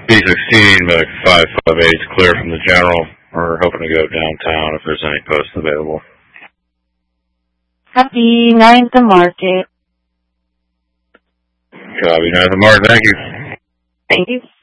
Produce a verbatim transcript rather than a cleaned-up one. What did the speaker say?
B sixteen, like five five eight, clear from the general. We're hoping to go downtown if there's any posts available. Copy, nine to market. Copy, nine to market, thank you. Thank you.